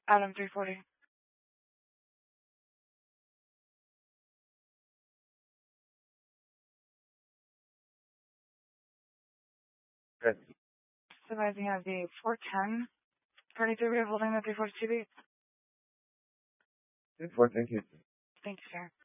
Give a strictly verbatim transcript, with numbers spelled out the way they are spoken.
Adam three forty. Good. Supervising has the four ten. Party three, we are holding the three forty-two beat. Good for, thank you. Thank you, sir.